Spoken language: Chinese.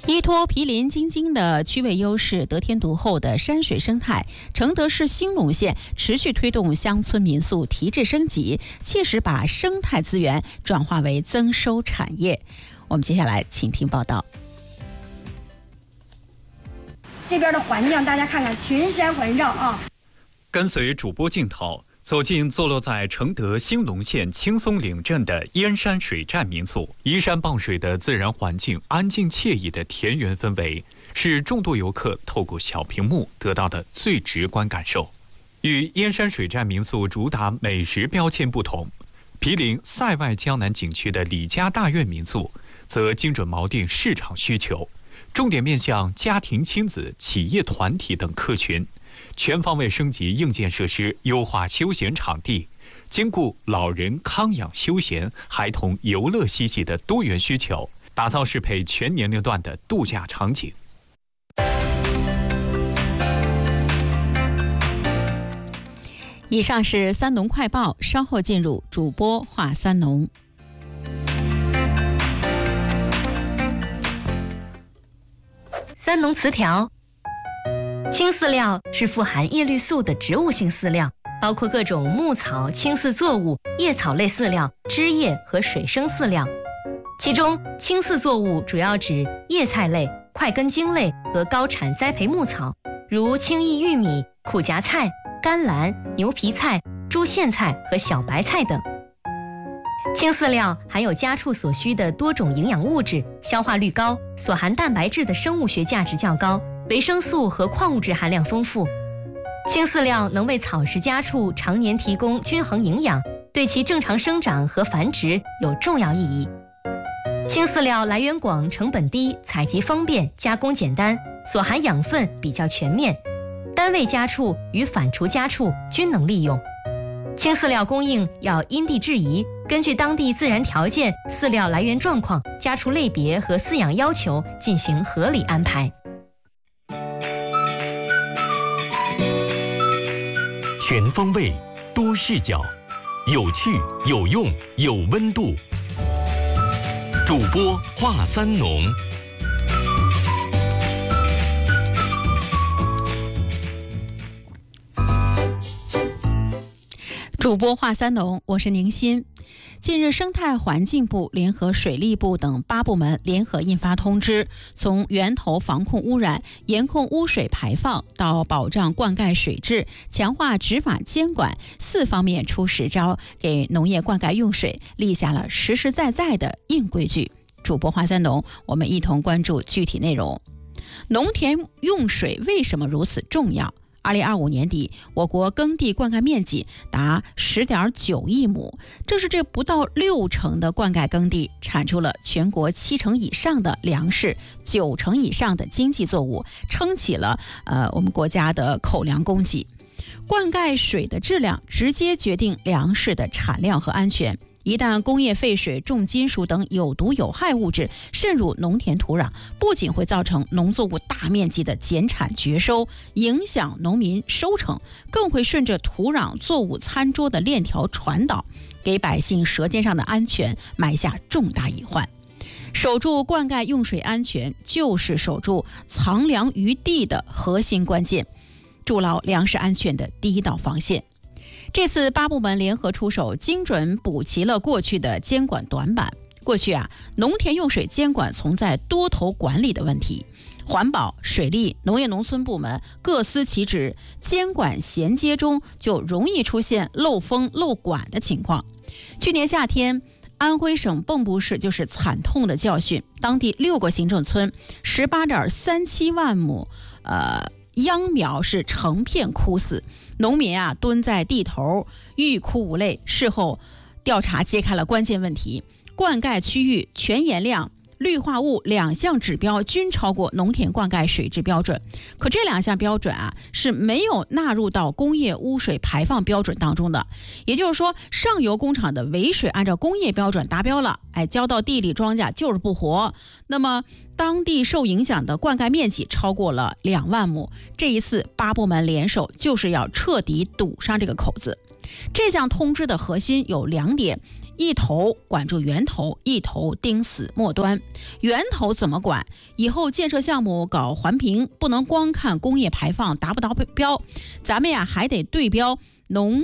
依托毗邻京津的区位优势，得天独厚的山水生态，承德市兴隆县持续推动乡村民宿提质升级，切实把生态资源转化为增收产业。我们接下来请听报道。 这边的环境大家看看，群山环绕啊。 跟随主播镜头走进坐落在承德兴隆县青松岭镇的燕山水站民宿，依山傍水的自然环境，安静惬意的田园氛围，是众多游客透过小屏幕得到的最直观感受。与燕山水站民宿主打美食标签不同，毗邻塞外江南景区的李家大院民宿则精准锚定市场需求，重点面向家庭、亲子、企业团体等客群，全方位升级硬件设施，优化休闲场地，兼顾老人康养休闲、孩童游乐嬉戏的多元需求，打造适配全年龄段的度假场景。 以上是三农快报，稍后进入主播话三农。 三农词条：青饲料是富含叶绿素的植物性饲料，包括各种牧草、青饲作物、叶草类饲料、枝叶和水生饲料。其中，青饲作物主要指叶菜类、块根茎类和高产栽培牧草，如青意玉米、苦荚菜、甘蓝、牛皮菜、猪苋菜和小白菜等。青饲料含有家畜所需的多种营养物质，消化率高，所含蛋白质的生物学价值较高，维生素和矿物质含量丰富。青饲料能为草食家畜常年提供均衡营养，对其正常生长和繁殖有重要意义。青饲料来源广，成本低，采集方便，加工简单，所含养分比较全面，单位家畜与反刍家畜均能利用。青饲料供应要因地制宜，根据当地自然条件、饲料来源状况、家畜类别和饲养要求进行合理安排。 全方位、多视角，有趣、有用、有温度。主播话三农。 主播话三农，我是宁鑫。近日，生态环境部联合水利部等8部门联合印发通知，从源头防控污染、严控污水排放到保障灌溉水质、强化执法监管4方面出实招，给农业灌溉用水立下了实实在在的硬规矩。主播话三农，我们一同关注具体内容。农田用水为什么如此重要？2025年底，我国耕地灌溉面积达10.9亿亩，正是这不到60%的灌溉耕地，产出了全国70%以上的粮食，90%以上的经济作物，撑起了我们国家的口粮供给。灌溉水的质量直接决定粮食的产量和安全。一旦工业废水、重金属等有毒有害物质渗入农田土壤，不仅会造成农作物大面积的减产绝收，影响农民收成，更会顺着土壤作物餐桌的链条传导，给百姓舌尖上的安全埋下重大隐患。守住灌溉用水安全，就是守住藏粮于地的核心关键，筑牢粮食安全的第一道防线。这次8部门联合出手，精准补齐了过去的监管短板。过去农田用水监管存在多头管理的问题，环保、水利、农业农村部门各司其职，监管衔接中就容易出现漏风漏管的情况。去年夏天，安徽省蚌埠市就是惨痛的教训，当地6个行政村18.37万亩秧苗是成片枯死，农民蹲在地头欲哭无泪。事后调查揭开了关键问题，灌溉区域泉盐量、氯化物2项指标均超过农田灌溉水质标准，可这2项标准是没有纳入到工业污水排放标准当中的。也就是说，上游工厂的尾水按照工业标准达标了，浇到地里庄稼就是不活。那么当地受影响的灌溉面积超过了2万亩，这一次8部门联手就是要彻底堵上这个口子。这项通知的核心有2点， 一头管住源头，一头盯死末端。源头怎么管？以后建设项目搞环评，不能光看工业排放达不达标，咱们呀还得对标农